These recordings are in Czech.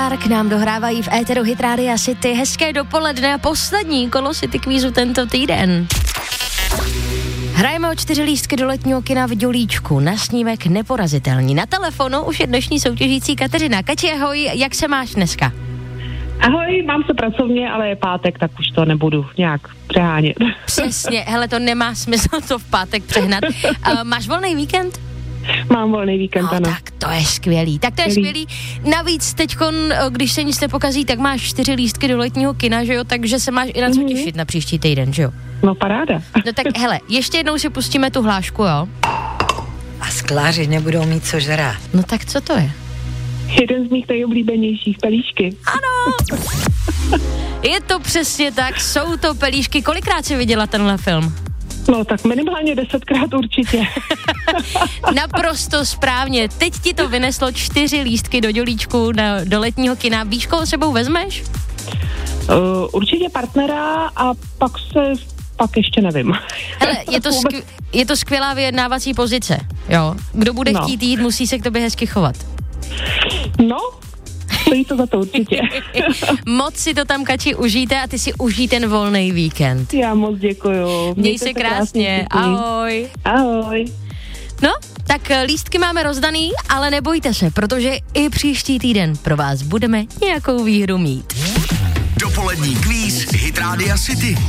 Clark nám dohrávají v éteru Hit Rádia City. Hezké dopoledne a poslední kolo City Kvízu tento týden. Hrajeme o 4 lístky do letního kina v Dělíčku na snímek Neporazitelní. Na telefonu už je dnešní soutěžící Kateřina. Kati, ahoj, jak se máš dneska? Ahoj, mám se pracovně, ale je pátek, tak už to nebudu nějak přehánět. Přesně, hele, to nemá smysl to v pátek přehnat. Máš volný víkend? Mám volný víkend, ano. Tak to je skvělý. Navíc teďkon, když se nic nepokazí, tak máš 4 lístky do letního kina, že jo? Takže se máš i na co těšit na příští týden, že jo? No paráda. No tak hele, ještě jednou si pustíme tu hlášku, jo? A skláři nebudou mít co žrát. No tak co to je? Jeden z mých nejoblíbenějších, pelíšky. Ano! Je to přesně tak, jsou to pelíšky. Kolikrát jsi viděla tenhle film? No tak minimálně 10krát určitě. Naprosto správně. Teď ti to vyneslo 4 lístky do Dělíčku do letního kina. Víš, koho sebou vezmeš? Určitě partnera a pak ještě nevím. Hele, je to skvělá vyjednávací pozice, jo. Kdo bude chtít jít, musí se k tobě hezky chovat. No, stojí to za to určitě. Moc si to tam, Kači, užijte a ty si užij ten volný víkend. Já moc děkuju. Měj se krásně. Ahoj. Ahoj. No, tak lístky máme rozdaný, ale nebojte se, protože i příští týden pro vás budeme nějakou výhru mít. Dopolední kvíz Hit Rádia City.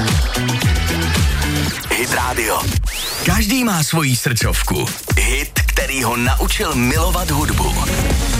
Hit Radio. Každý má svoji srdcovku. Hit, který ho naučil milovat hudbu.